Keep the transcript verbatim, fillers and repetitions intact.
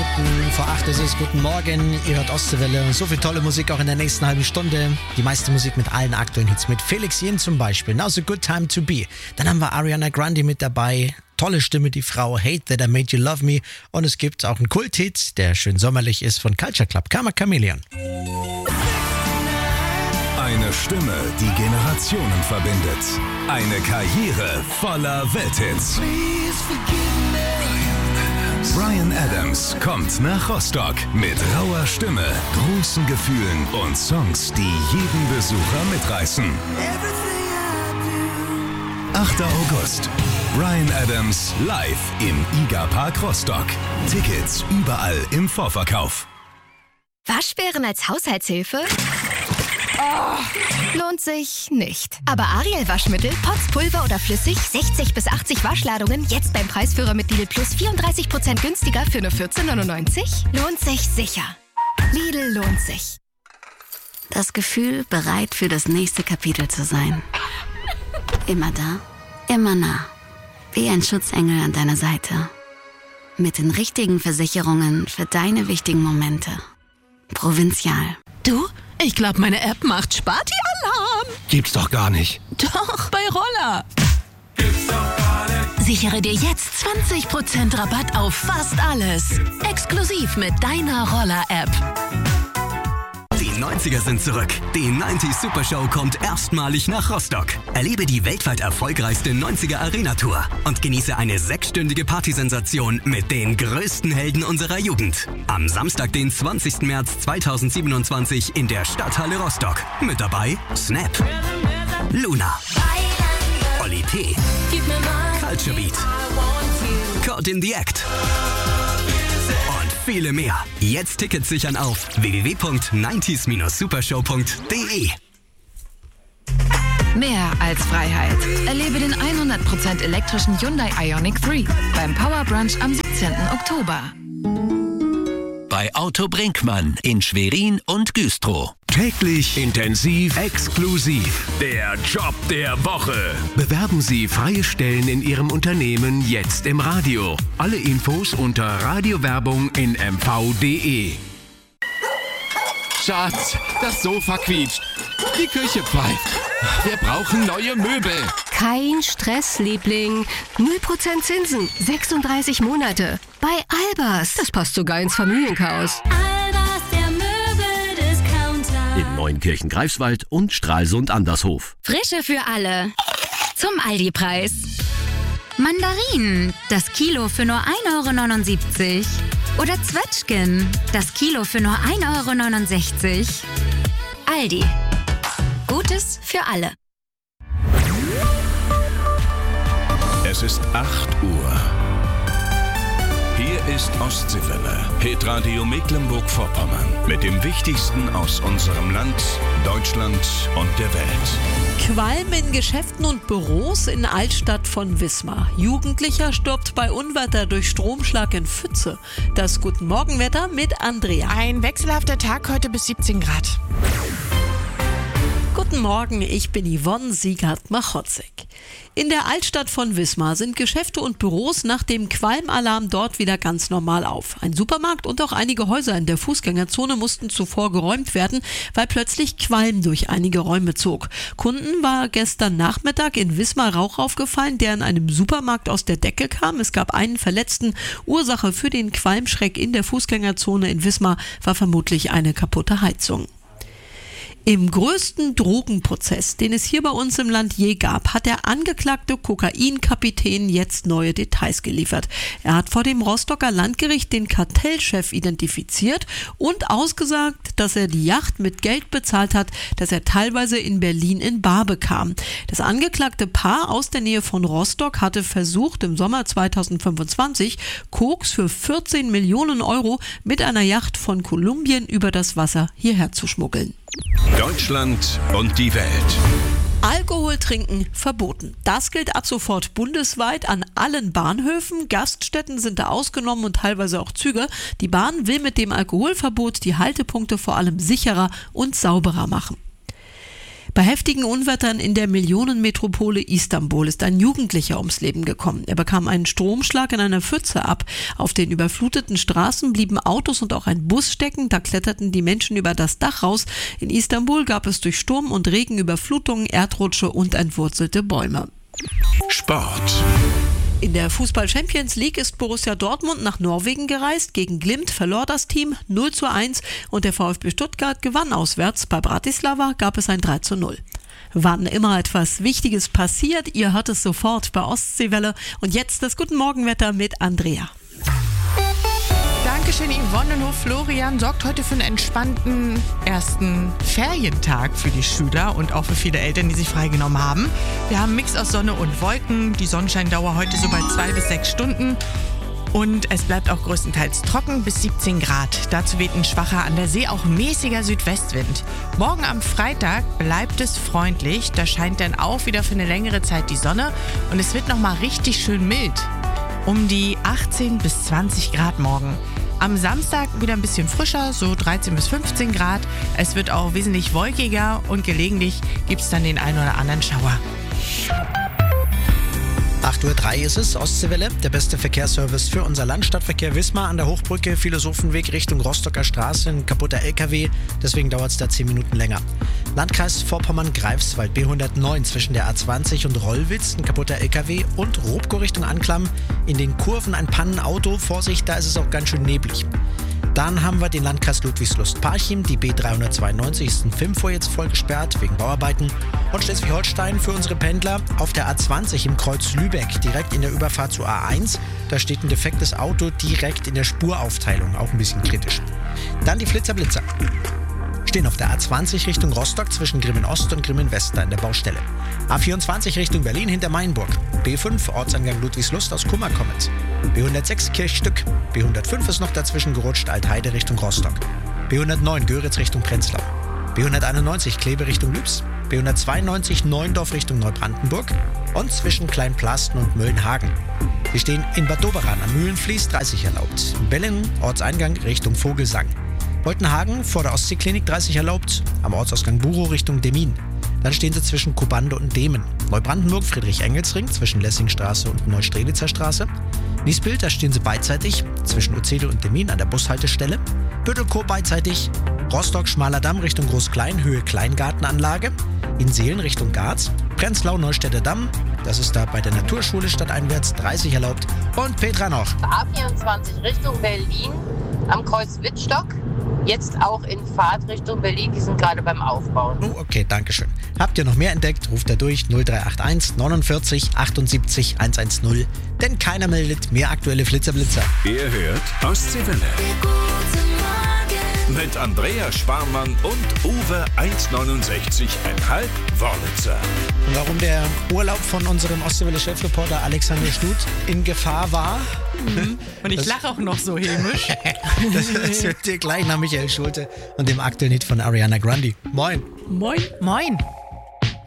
Minuten vor acht ist es. Guten Morgen, ihr hört Ostseewelle. So viel tolle Musik auch in der nächsten halben Stunde. Die meiste Musik mit allen aktuellen Hits, mit Felix Jen zum Beispiel. Now's a good time to be. Dann haben wir Ariana Grande mit dabei. Tolle Stimme, die Frau. Hate That I Made You Love Me. Und es gibt auch einen Kulthit, der schön sommerlich ist, von Culture Club. Karma Chameleon. Eine Stimme, die Generationen verbindet. Eine Karriere voller Welthits. Bryan Adams kommt nach Rostock mit rauer Stimme, großen Gefühlen und Songs, die jeden Besucher mitreißen. achter August. Bryan Adams live im Iga-Park Rostock. Tickets überall im Vorverkauf. Waschbären als Haushaltshilfe? Oh, lohnt sich nicht. Aber Ariel Waschmittel, Pots, Pulver oder flüssig, sechzig bis achtzig Waschladungen, jetzt beim Preisführer mit Lidl Plus vierunddreißig Prozent günstiger für nur vierzehn neunundneunzig? Lohnt sich sicher. Lidl lohnt sich. Das Gefühl, bereit für das nächste Kapitel zu sein. Immer da, immer nah. Wie ein Schutzengel an deiner Seite. Mit den richtigen Versicherungen für deine wichtigen Momente. Provinzial. Du? Ich glaube, meine App macht Sparti-Alarm. Gibt's doch gar nicht. Doch, bei Roller. Sichere dir jetzt zwanzig Prozent Rabatt auf fast alles. Exklusiv mit deiner Roller-App. Die neunziger sind zurück. Die neunzig Super Show kommt erstmalig nach Rostock. Erlebe die weltweit erfolgreichste neunziger Arena-Tour und genieße eine sechsstündige Partysensation mit den größten Helden unserer Jugend. Am Samstag, den zwanzigsten März zweitausendsiebenundzwanzig in der Stadthalle Rostock. Mit dabei Snap, Luna, Oli P, Culture Beat, Caught in the Act und viele mehr. Jetzt Tickets sichern auf w w w punkt neunzig supershow punkt d e. Mehr als Freiheit. Erlebe den hundert Prozent elektrischen Hyundai Ioniq drei beim Power Brunch am siebzehnten Oktober. Bei Auto Brinkmann in Schwerin und Güstrow. Täglich, intensiv, exklusiv. Der Job der Woche. Bewerben Sie freie Stellen in Ihrem Unternehmen jetzt im Radio. Alle Infos unter Radiowerbung in m v punkt d e. Schatz, das Sofa quietscht. Die Küche pfeift. Wir brauchen neue Möbel. Kein Stress, Liebling. null Prozent Zinsen, sechsunddreißig Monate. Bei Albers. Das passt sogar ins Familienchaos. Albers, der Möbeldiscounter. In Neunkirchen Greifswald und Stralsund Andershof. Frische für alle. Zum Aldi-Preis. Mandarinen, das Kilo für nur ein Euro neunundsiebzig. Oder Zwetschgen, das Kilo für nur ein Euro neunundsechzig. Aldi. Gutes für alle. Es ist acht Uhr. Hier ist Ostseewelle, Hitradio Mecklenburg-Vorpommern. Mit dem Wichtigsten aus unserem Land, Deutschland und der Welt. Qualm in Geschäften und Büros in Altstadt von Wismar. Jugendlicher stirbt bei Unwetter durch Stromschlag in Pfütze. Das Guten Morgenwetter mit Andrea. Ein wechselhafter Tag heute bis siebzehn Grad. Guten Morgen, ich bin Yvonne Siegert-Machotzek. In der Altstadt von Wismar sind Geschäfte und Büros nach dem Qualmalarm dort wieder ganz normal auf. Ein Supermarkt und auch einige Häuser in der Fußgängerzone mussten zuvor geräumt werden, weil plötzlich Qualm durch einige Räume zog. Kunden war gestern Nachmittag in Wismar Rauch aufgefallen, der in einem Supermarkt aus der Decke kam. Es gab einen Verletzten. Ursache für den Qualmschreck in der Fußgängerzone in Wismar war vermutlich eine kaputte Heizung. Im größten Drogenprozess, den es hier bei uns im Land je gab, hat der angeklagte Kokainkapitän jetzt neue Details geliefert. Er hat vor dem Rostocker Landgericht den Kartellchef identifiziert und ausgesagt, dass er die Yacht mit Geld bezahlt hat, das er teilweise in Berlin in bar bekam. Das angeklagte Paar aus der Nähe von Rostock hatte versucht, im Sommer zweitausendfünfundzwanzig Koks für vierzehn Millionen Euro mit einer Yacht von Kolumbien über das Wasser hierher zu schmuggeln. Deutschland und die Welt. Alkohol trinken verboten. Das gilt ab sofort bundesweit an allen Bahnhöfen. Gaststätten sind da ausgenommen und teilweise auch Züge. Die Bahn will mit dem Alkoholverbot die Haltepunkte vor allem sicherer und sauberer machen. Bei heftigen Unwettern in der Millionenmetropole Istanbul ist ein Jugendlicher ums Leben gekommen. Er bekam einen Stromschlag in einer Pfütze ab. Auf den überfluteten Straßen blieben Autos und auch ein Bus stecken. Da kletterten die Menschen über das Dach raus. In Istanbul gab es durch Sturm und Regen Überflutungen, Erdrutsche und entwurzelte Bäume. Sport. In der Fußball-Champions League ist Borussia Dortmund nach Norwegen gereist. Gegen Glimt verlor das Team null zu eins und der VfB Stuttgart gewann auswärts. Bei Bratislava gab es ein drei zu null. Wann immer etwas Wichtiges passiert, ihr hört es sofort bei Ostseewelle. Und jetzt das Guten Morgenwetter mit Andrea. Dankeschön, Yvonne. Nur Florian sorgt heute für einen entspannten ersten Ferientag für die Schüler und auch für viele Eltern, die sich freigenommen haben. Wir haben einen Mix aus Sonne und Wolken. Die Sonnenscheindauer heute so bei zwei bis sechs Stunden. Und es bleibt auch größtenteils trocken bis siebzehn Grad. Dazu weht ein schwacher, an der See auch mäßiger Südwestwind. Morgen am Freitag bleibt es freundlich. Da scheint dann auch wieder für eine längere Zeit die Sonne. Und es wird nochmal richtig schön mild. Um die achtzehn bis zwanzig Grad morgen. Am Samstag wieder ein bisschen frischer, so dreizehn bis fünfzehn Grad. Es wird auch wesentlich wolkiger und gelegentlich gibt es dann den einen oder anderen Schauer. acht Uhr drei ist es, Ostseewelle, der beste Verkehrsservice für unser Land. Stadtverkehr Wismar an der Hochbrücke, Philosophenweg Richtung Rostocker Straße, ein kaputter L K W, deswegen dauert es da zehn Minuten länger. Landkreis Vorpommern-Greifswald, B hundertneun zwischen der A zwanzig und Rollwitz, ein kaputter L K W und Robko Richtung Anklam. In den Kurven ein Pannenauto, Vorsicht, da ist es auch ganz schön neblig. Dann haben wir den Landkreis Ludwigslust-Parchim, die B dreihundertzweiundneunzig ist in Filmfor jetzt voll gesperrt wegen Bauarbeiten. Und Schleswig-Holstein für unsere Pendler auf der A zwanzig im Kreuz Lübeck, direkt in der Überfahrt zur A eins. Da steht ein defektes Auto direkt in der Spuraufteilung, auch ein bisschen kritisch. Dann die Flitzer-Blitzer. Stehen auf der A zwanzig Richtung Rostock zwischen Grimmen Ost und Grimmen West in der Baustelle. A vierundzwanzig Richtung Berlin hinter Mainburg. B fünf Ortsangang Ludwigslust aus Kummerkommens. B hundertsechs Kirchstück. B hundertfünf ist noch dazwischen gerutscht Altheide Richtung Rostock. B hundertneun Göritz Richtung Prenzlau. B hunderteinundneunzig Kleve Richtung Lübs. B hundertzweiundneunzig Neuendorf Richtung Neubrandenburg. Und zwischen Kleinplasten und Müllenhagen. Wir stehen in Bad Doberan am Mühlenfließ dreißig erlaubt. Bellen Ortseingang Richtung Vogelsang. Woltenhagen vor der Ostseeklinik dreißig erlaubt, am Ortsausgang Burow Richtung Demmin. Dann stehen sie zwischen Kobande und Demen. Neubrandenburg Friedrich-Engels-Ring zwischen Lessingstraße und Neustrelitzer Straße. Niesbild, da stehen sie beidseitig zwischen Uzede und Demmin an der Bushaltestelle. Bödelkow beidseitig. Rostock Schmaler Damm Richtung Groß-Klein, Höhe Kleingartenanlage. In Seelen Richtung Garz. Prenzlau Neustädter Damm, das ist da bei der Naturschule stadteinwärts dreißig erlaubt. Und Petra noch. A vierundzwanzig Richtung Berlin am Kreuz Wittstock. Jetzt auch in Fahrt Richtung Berlin, die sind gerade beim Aufbauen. Oh, okay, danke schön. Habt ihr noch mehr entdeckt, ruft da durch null drei acht eins neunundvierzig achtundsiebzig hundertzehn. Denn keiner meldet mehr aktuelle Flitzer-Blitzer. Ihr hört Ostseewelle. Mit Andrea Sparmann und Uwe eins neunundsechzig Komma fünf Wörlitzer. Warum der Urlaub von unserem Ostseewelle-Chefreporter Alexander Stut in Gefahr war. Mhm. Und ich lache auch noch so hämisch. das, das hört ihr gleich nach Michael Schulte und dem aktuellen Hit von Ariana Grande. Moin. Moin. Moin.